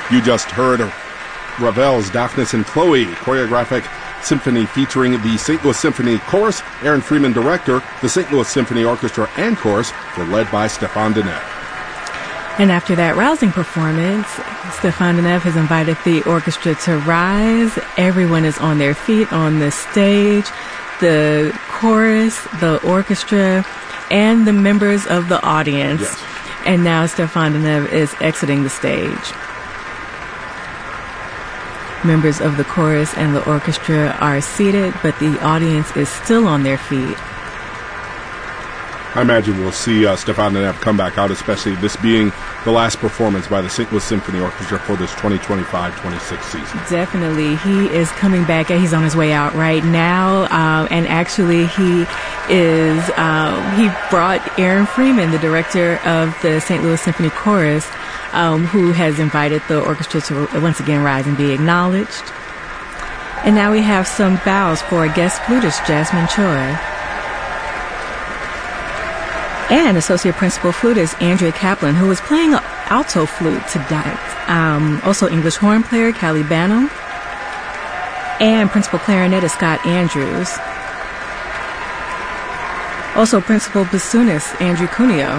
You just heard Ravel's Daphnis and Chloe choreographic symphony featuring the St. Louis Symphony Chorus. Aaron Freeman, director. The St. Louis Symphony Orchestra and Chorus were led by Stéphane Deneuve. And after that rousing performance, Stéphane Deneuve has invited the orchestra to rise. Everyone is on their feet on the stage. The chorus, the orchestra, and the members of the audience. Yes. And now Stéphane Deneuve is exiting the stage. Members of the chorus and the orchestra are seated, but the audience is still on their feet. I imagine we'll see Stéphane Deneuve come back out, especially this being the last performance by the St. Louis Symphony Orchestra for this 2025-26 season. Definitely. He is coming back. He's on his way out right now. And actually, he brought Aaron Freeman, the director of the St. Louis Symphony Chorus, who has invited the orchestra to once again rise and be acknowledged. And now we have some bows for guest flutist Jasmine Choi. And Associate Principal Flutist Andrea Kaplan, who was playing alto flute tonight. Also English horn player Callie Banham. And Principal Clarinetist Scott Andrews. Also Principal Bassoonist Andrew Cuneo.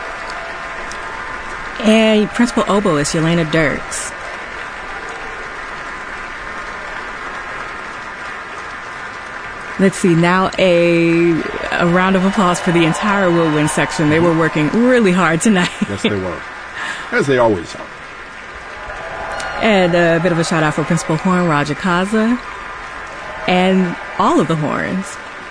And Principal Oboist Yelena Dirks. Let's see, now a round of applause for the entire woodwind section. They were working really hard tonight. Yes, they were. As they always are. And a bit of a shout out for Principal Horn Raja Kaza and all of the horns.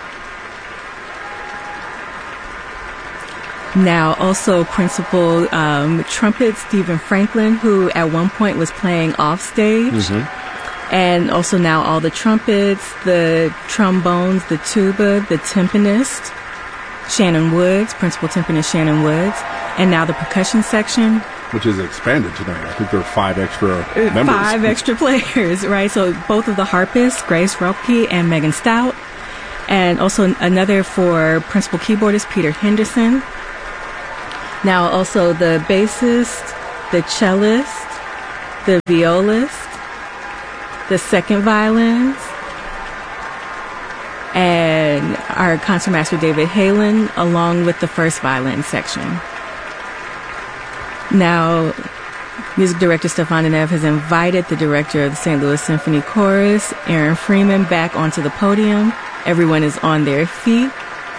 Now also Principal Trumpet Stephen Franklin, who at one point was playing off stage. Mm-hmm. And also now all the trumpets, the trombones, the tuba, the timpanist, Shannon Woods, Principal Timpanist Shannon Woods, and now the percussion section. Which is expanded tonight. I think there are 5 extra members. 5 extra players, right? So both of the harpists, Grace Ropke and Megan Stout, and also another for Principal Keyboardist Peter Henderson. Now also the bassist, the cellist, the violist, the second violins, and our concertmaster David Halen, along with the first violin section. Now, music director Stéphane Deneuve has invited the director of the St. Louis Symphony Chorus, Aaron Freeman, back onto the podium. Everyone is on their feet.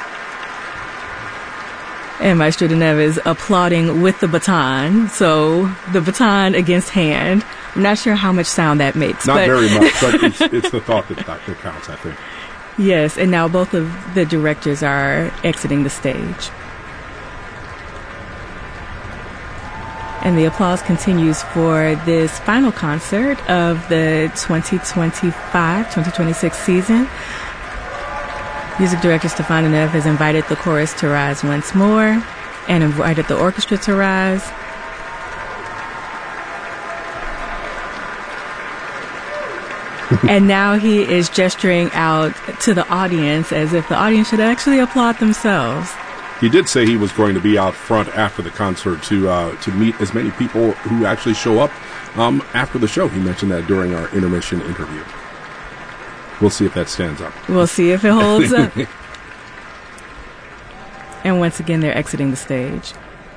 And Maestro Deneuve is applauding with the baton. So, the baton against hand. I'm not sure how much sound that makes. Not very much, but it's the thought that counts, I think. Yes, and now both of the directors are exiting the stage. And the applause continues for this final concert of the 2025-2026 season. Music director Stéphane Deneuve has invited the chorus to rise once more and invited the orchestra to rise. And now he is gesturing out to the audience as if the audience should actually applaud themselves. He did say he was going to be out front after the concert to meet as many people who actually show up after the show. He mentioned that during our intermission interview. We'll see if that stands up. We'll see if it holds up. And once again, they're exiting the stage.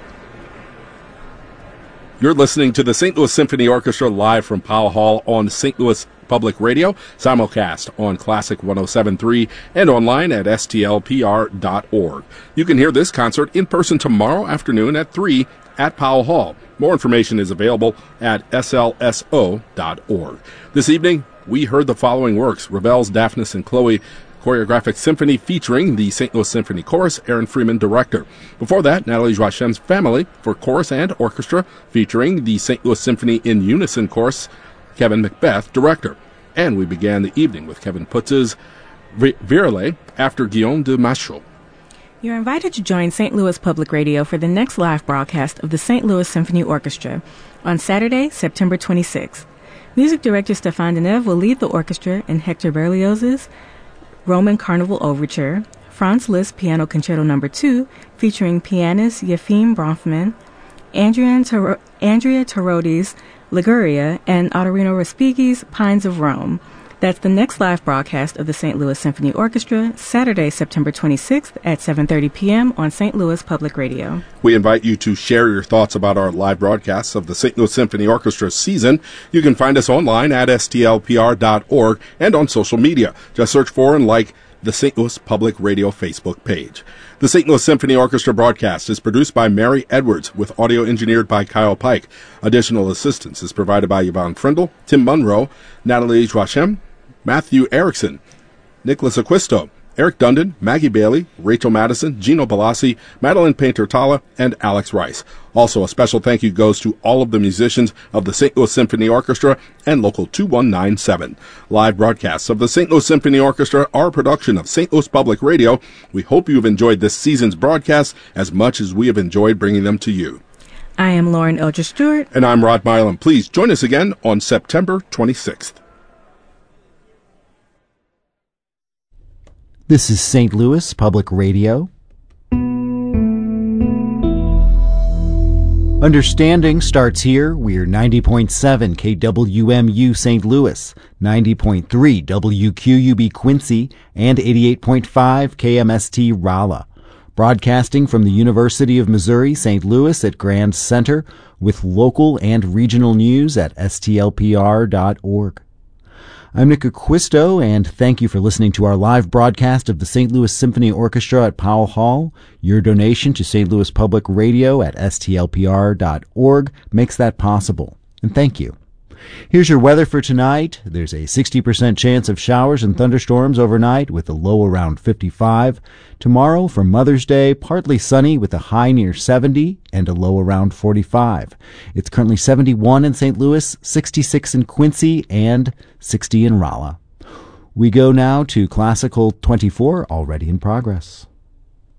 You're listening to the St. Louis Symphony Orchestra live from Powell Hall on St. Louis Public Radio, simulcast on Classic 107.3 and online at stlpr.org. You can hear this concert in person tomorrow afternoon at 3 at Powell Hall. More information is available at slso.org. This evening, we heard the following works: Ravel's Daphnis and Chloe choreographic symphony featuring the St. Louis Symphony Chorus, Aaron Freeman, director. Before that, Nathalie Joachim's Family for chorus and orchestra featuring the St. Louis Symphony in Unison Chorus, Kevin Macbeth, director. And we began the evening with Kevin Putz's Virelais after Guillaume de Machaut. You're invited to join St. Louis Public Radio for the next live broadcast of the St. Louis Symphony Orchestra on Saturday, September 26th. Music director Stéphane Deneuve will lead the orchestra in Hector Berlioz's Roman Carnival Overture, Franz Liszt Piano Concerto No. 2, featuring pianist Yefim Bronfman, Andrea Tarodi's Liguria, and Ottorino Respighi's Pines of Rome. That's the next live broadcast of the St. Louis Symphony Orchestra, Saturday, September 26th at 7:30 p.m. on St. Louis Public Radio. We invite you to share your thoughts about our live broadcasts of the St. Louis Symphony Orchestra season. You can find us online at stlpr.org and on social media. Just search for and like the St. Louis Public Radio Facebook page. The St. Louis Symphony Orchestra broadcast is produced by Mary Edwards with audio engineered by Kyle Pike. Additional assistance is provided by Yvonne Frindle, Tim Munro, Natalie Joachim, Matthew Erickson, Nicholas Acquisto, Eric Dundon, Maggie Bailey, Rachel Madison, Gino Balassi, Madeline Painter-Tala, and Alex Rice. Also, a special thank you goes to all of the musicians of the St. Louis Symphony Orchestra and Local 2197. Live broadcasts of the St. Louis Symphony Orchestra are a production of St. Louis Public Radio. We hope you've enjoyed this season's broadcasts as much as we have enjoyed bringing them to you. I am Lauren Elger-Stewart. And I'm Rod Milam. Please join us again on September 26th. This is St. Louis Public Radio. Understanding starts here. We're 90.7 KWMU St. Louis, 90.3 WQUB Quincy, and 88.5 KMST Rolla. Broadcasting from the University of Missouri, St. Louis at Grand Center, with local and regional news at stlpr.org. I'm Nick Acquisto, and thank you for listening to our live broadcast of the St. Louis Symphony Orchestra at Powell Hall. Your donation to St. Louis Public Radio at stlpr.org makes that possible, and thank you. Here's your weather for tonight. There's a 60% chance of showers and thunderstorms overnight with a low around 55. Tomorrow, for Mother's Day, partly sunny with a high near 70 and a low around 45. It's currently 71 in St. Louis, 66 in Quincy, and 60 in Rolla. We go now to Classical 24, already in progress.